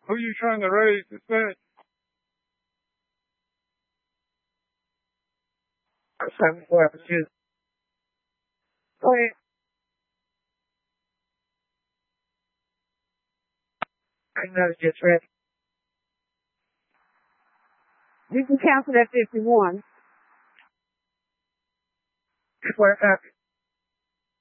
Who you trying to raise the set? Something for you. Go ahead. I know it's just ready. You can cancel that 51. Where